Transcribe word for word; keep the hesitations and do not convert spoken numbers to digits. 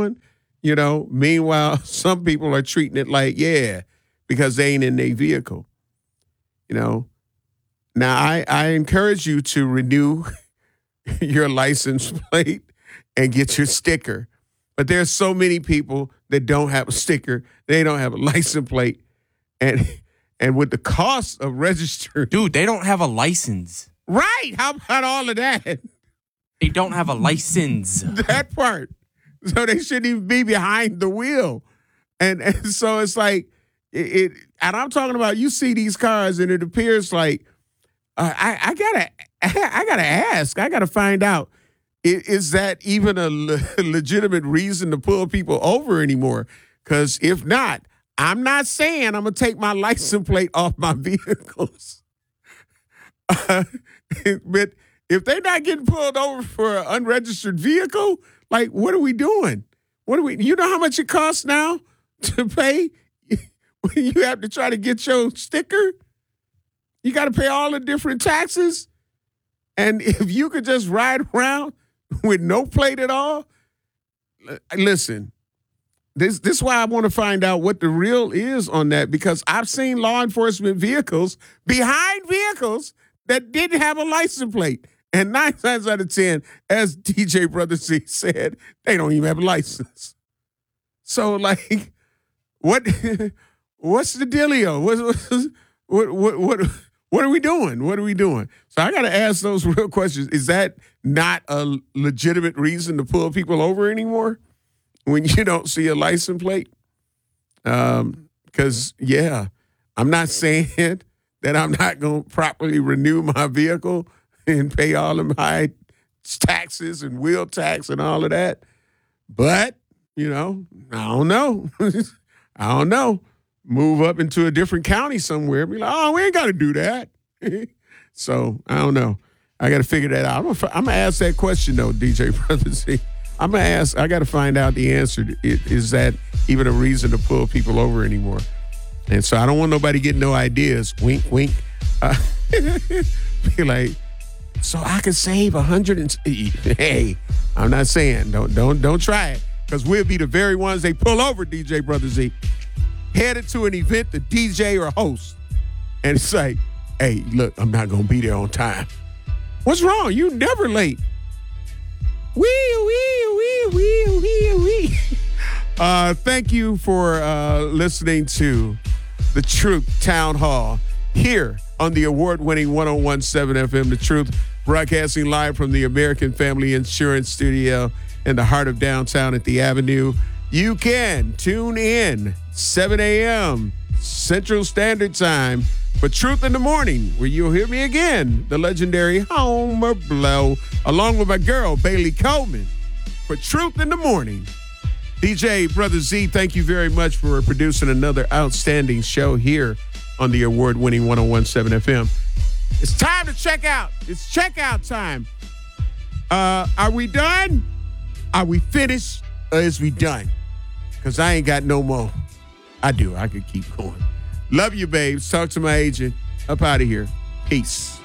one, you know. Meanwhile, some people are treating it like, yeah, because they ain't in their vehicle, you know. Now, I, I encourage you to renew your license plate and get your sticker. But there's so many people that don't have a sticker. They don't have a license plate. And and with the cost of registering. Dude, they don't have a license. Right. How about all of that? They don't have a license. That part. So they shouldn't even be behind the wheel. And, and so it's like, it, it, and I'm talking about, you see these cars and it appears like, uh, I, I gotta, I gotta ask, I gotta find out, is, is that even a le- legitimate reason to pull people over anymore? Because if not, I'm not saying I'm gonna take my license plate off my vehicles. Uh, but if they're not getting pulled over for an unregistered vehicle, like, what are we doing? What are we? You know how much it costs now to pay? You have to try to get your sticker. You got to pay all the different taxes. And if you could just ride around with no plate at all, listen, this, this is why I want to find out what the real is on that, because I've seen law enforcement vehicles behind vehicles that didn't have a license plate. And nine times out of ten, as D J Brother Z said, they don't even have a license. So, like, what? What's the dealio? What, what, what, what, what are we doing? What are we doing? So I got to ask those real questions. Is that not a legitimate reason to pull people over anymore when you don't see a license plate? Um, because, yeah, I'm not saying that I'm not going to properly renew my vehicle and pay all of my taxes and wheel tax and all of that. But, you know, I don't know. I don't know. Move up into a different county somewhere. Be like, oh, we ain't got to do that. So, I don't know. I got to figure that out. I'm going to ask that question, though, D J Brother Z. I'm going to ask, I got to find out the answer. Is that even a reason to pull people over anymore? And so I don't want nobody getting no ideas. Wink, wink. Uh, be like, so I could save a hundred and hey, I'm not saying don't don't don't try it, because we'll be the very ones they pull over, D J Brother Z. Headed to an event, the D J or host, and it's like, hey, look, I'm not gonna be there on time. What's wrong? You never late. Wee wee wee wee wee wee. Uh, thank you for uh, listening to The Truth Town Hall here on the award-winning one oh one point seven F M, The Truth, broadcasting live from the American Family Insurance Studio in the heart of downtown at the Avenue. You can tune in seven a.m. Central Standard Time for Truth in the Morning, where you'll hear me again, the legendary Homer Blow, along with my girl, Bailey Coleman, for Truth in the Morning. D J Brother Z, thank you very much for producing another outstanding show here on the award-winning one oh one point seven F M. It's time to check out. It's checkout time. Uh, are we done? Are we finished? Or is we done? Because I ain't got no more. I do. I could keep going. Love you, babes. Talk to my agent. Up out of here. Peace.